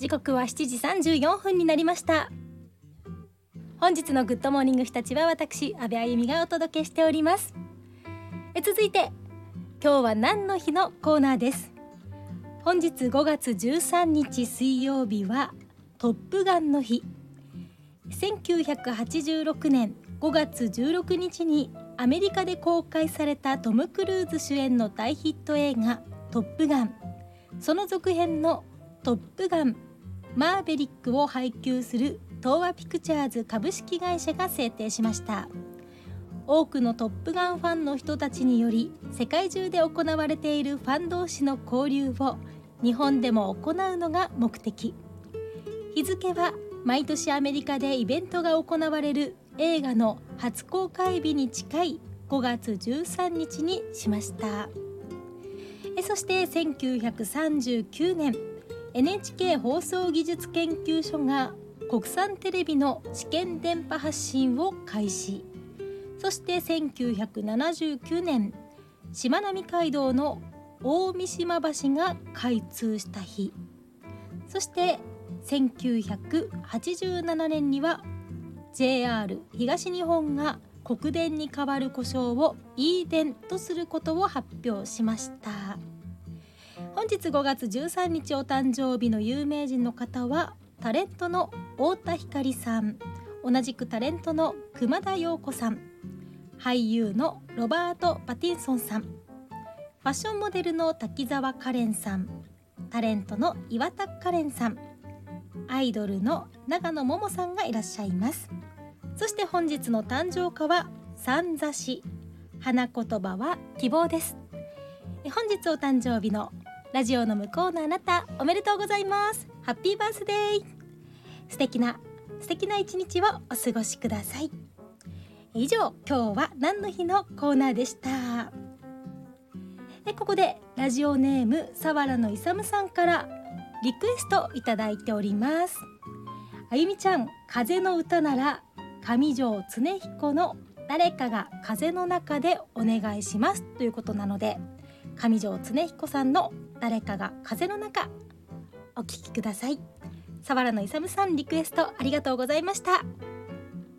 時刻は7時34分になりました。本日のグッドモーニング日立は私安部あゆみがお届けしております。続いて今日は何の日のコーナーです。本日5月13日水曜日はトップガンの日。1986年5月16日にアメリカで公開されたトム・クルーズ主演の大ヒット映画トップガン、その続編のトップガンマーヴェリックを配給する東亜ピクチャーズ株式会社が制定しました。多くのトップガンファンの人たちにより世界中で行われているファン同士の交流を日本でも行うのが目的。日付は毎年アメリカでイベントが行われる映画の初公開日に近い5月13日にしました。そして1939年NHK 放送技術研究所が国産テレビの試験電波発信を開始。そして1979年しまなみ海道の大三島橋が開通した日。そして1987年には JR 東日本が国電に代わる呼称を E 電とすることを発表しました。本日5月13日お誕生日の有名人の方はタレントの太田光さん、同じくタレントの熊田曜子さん、俳優のロバート・パティンソンさん、ファッションモデルの滝沢カレンさん、タレントの岩田カレンさん、アイドルの長野桃さんがいらっしゃいます。そして本日の誕生花は三座子、花言葉は希望です。本日お誕生日のラジオの向こうのあなた、おめでとうございます。ハッピーバースデー。素敵な一日をお過ごしください。以上、今日は何の日のコーナーでした。ここでラジオネームさわらのいさむさんからリクエストいただいております。あゆみちゃん、風の歌なら上条恒彦の誰かが風の中でお願いしますということなので、上条恒彦さんの誰かが風の中お聞きください。さわらのいさむさん、リクエストありがとうございました。